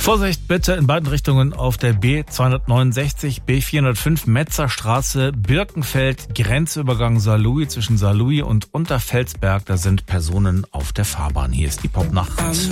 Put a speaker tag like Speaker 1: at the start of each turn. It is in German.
Speaker 1: Vorsicht bitte in beiden Richtungen auf der B269, B405, Metzerstraße, Birkenfeld, Grenzübergang Saarlouis zwischen Saarlouis und Unterfelsberg. Da sind Personen auf der Fahrbahn. Hier ist die Popnacht.